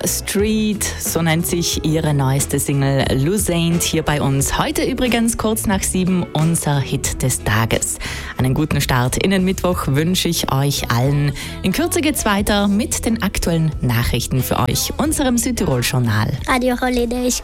Street, so nennt sich ihre neueste Single Lusaint hier bei uns. Heute übrigens kurz nach 7 unser Hit des Tages. Einen guten Start in den Mittwoch wünsche ich euch allen. In Kürze geht's weiter mit den aktuellen Nachrichten für euch, unserem Südtirol-Journal. Radio Holiday.